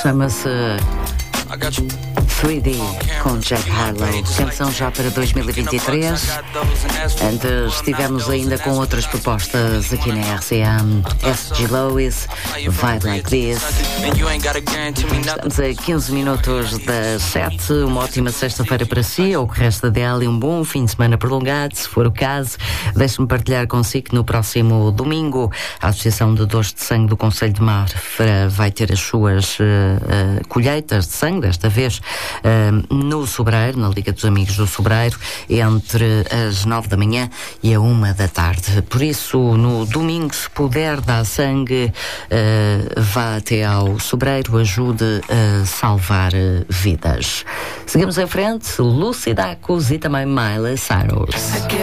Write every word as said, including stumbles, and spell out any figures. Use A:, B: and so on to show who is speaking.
A: Chama-se três D com Jack Harlow, canção já para dois mil e vinte e três. Antes estivemos ainda com outras propostas aqui na R C M. S G Lewis, Vibe Like This. Estamos a quinze minutos das sete. Uma ótima sexta-feira para si, ou que resta dela, e um bom fim de semana prolongado, se for o caso. Deixe-me partilhar consigo que no próximo domingo a Associação de Dores de Sangue do Concelho de Mafra vai ter as suas uh, uh, colheitas de sangue, desta vez uh, no Sobreiro, na Liga dos Amigos do Sobreiro, entre as nove da manhã e a uma da tarde. Por isso, no domingo, se puder dar sangue, uh, vá até ao Sobreiro, ajude a salvar uh, vidas. Seguimos em frente, Lucy Dacus e também Miley Cyrus.